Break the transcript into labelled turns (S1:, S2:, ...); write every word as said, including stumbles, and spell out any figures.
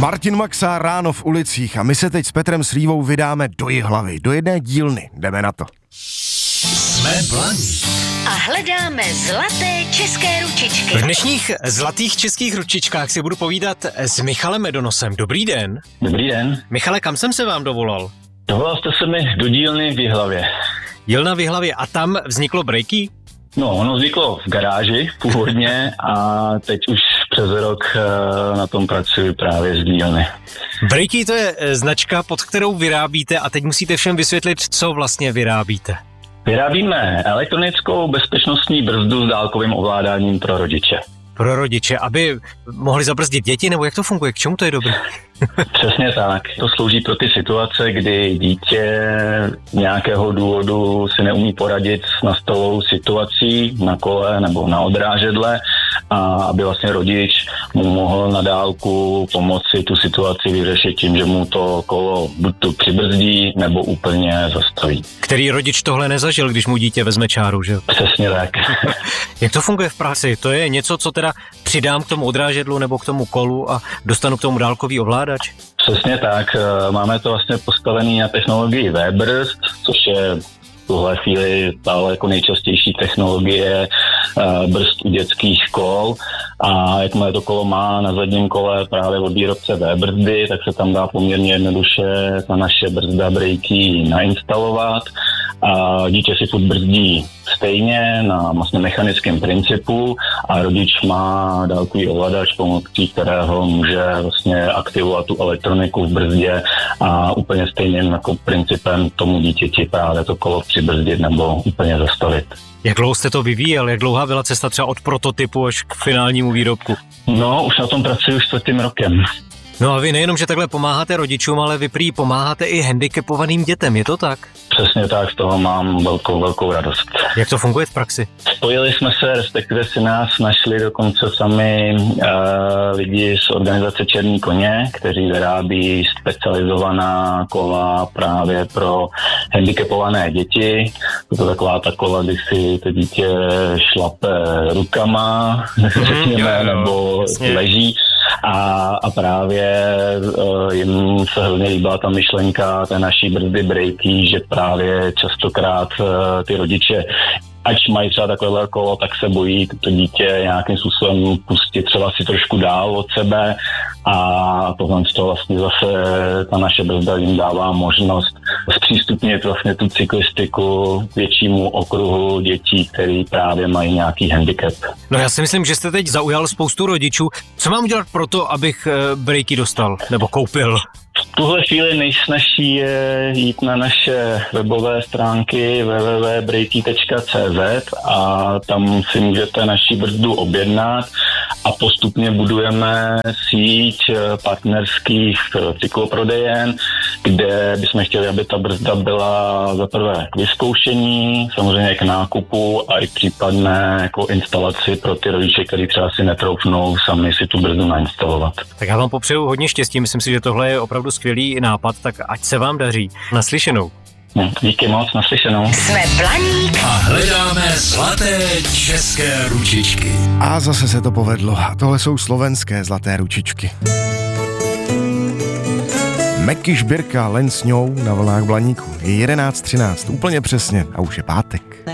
S1: Martin Maxa ráno v ulicích a my se teď s Petrem Slívou vydáme do Jihlavy, do jedné dílny. Jdeme na to.
S2: Jsme Blaník.
S3: A hledáme zlaté české ručičky.
S2: V dnešních zlatých českých ručičkách si budu povídat s Michalem Medonosem. Dobrý den.
S4: Dobrý den.
S2: Michale, kam jsem se vám dovolal?
S4: Dovolal jste se mi do dílny v Jihlavě.
S2: Dílna v Jihlavě a tam vzniklo breaky?
S4: No, ono vzniklo v garáži původně a teď už přes rok na tom pracuji právě z dílny.
S2: Breaky to je značka, pod kterou vyrábíte a teď musíte všem vysvětlit, co vlastně vyrábíte.
S4: Vyrábíme elektronickou bezpečnostní brzdu s dálkovým ovládáním pro rodiče.
S2: Pro rodiče, aby mohli zabrzdit děti, nebo jak to funguje? K čemu to je dobré?
S4: Přesně tak. To slouží pro ty situace, kdy dítě z nějakého důvodu si neumí poradit s nastalou situací na kole nebo na odrážedle a aby vlastně rodič mu mohl na dálku pomoci tu situaci vyřešit tím, že mu to kolo buď tu přibrzdí nebo úplně zastaví.
S2: Který rodič tohle nezažil, když mu dítě vezme čáru, že?
S4: Přesně tak.
S2: Jak to funguje v praxi? To je něco, co teda přidám k tomu odrážedlu nebo k tomu kolu a dostanu k tomu dálkový ovládač?
S4: Přesně tak. Máme to vlastně postavený na technologii V-brzd, což je v tuhle chvíli stále jako nejčastější technologie brzd u dětských kol. A jakmile to kolo má na zadním kole právě od výrobce V-brzdy, tak se tam dá poměrně jednoduše na naše brzda breaky nainstalovat. A dítě si furt brzdí stejně na vlastně mechanickém principu a rodič má dálkový ovladač, pomocí kterého může vlastně aktivovat tu elektroniku v brzdě a úplně stejným jako principem tomu dítěti právě to kolo přibrzdit nebo úplně zastavit.
S2: Jak dlouho jste to vyvíjel? Jak dlouhá byla cesta třeba od prototypu až k finálnímu výrobku?
S4: No, už na tom pracuji už čtvrtým rokem.
S2: No a vy nejenom, že takhle pomáháte rodičům, ale vy prý pomáháte i handicapovaným dětem, je to tak?
S4: Přesně tak, z toho mám velkou, velkou radost.
S2: Jak to funguje v praxi?
S4: Spojili jsme se, respektive si nás našli dokonce sami uh, lidi z organizace Černý koně, kteří vyrábí specializovaná kola právě pro handicapované děti. Je to taková ta kola, kdy si to dítě šlape rukama, řekněme, nebo leží. A, a právě uh, jim se hodně líbila ta myšlenka té naší brzdy breaky, že právě častokrát uh, ty rodiče, ať mají třeba takové kolo, tak se bojí to dítě nějakým způsobem pustit třeba si trošku dál od sebe a tohle to vlastně zase ta naše brzda jim dává možnost zpřístupnit vlastně tu cyklistiku většímu okruhu dětí, který právě mají nějaký handicap.
S2: No já si myslím, že jste teď zaujal spoustu rodičů. Co mám udělat pro to, abych breaky dostal nebo koupil?
S4: V tuhle chvíli nejsnažší je jít na naše webové stránky w w w tečka breaky tečka c z a tam si můžete naši brzdu objednat a postupně budujeme síť partnerských cykloprodejen, kde bychom chtěli, aby ta brzda byla za prvé k vyzkoušení, samozřejmě k nákupu a i případné jako instalaci pro ty rodiče, kteří třeba si netroufnou sami si tu brzdu nainstalovat.
S2: Tak já vám popřeju hodně štěstí, myslím si, že tohle je opravdu skvělý nápad, tak ať se vám daří. Naslyšenou.
S4: Díky moc, naslyšenou.
S3: Jsme Blaník.
S5: A hledáme zlaté české ručičky.
S1: A zase se to povedlo. A tohle jsou slovenské zlaté ručičky. Meky Žbírka len s ňou na vlnách Blaníku. Je jedenáct třináct, úplně přesně a už je pátek.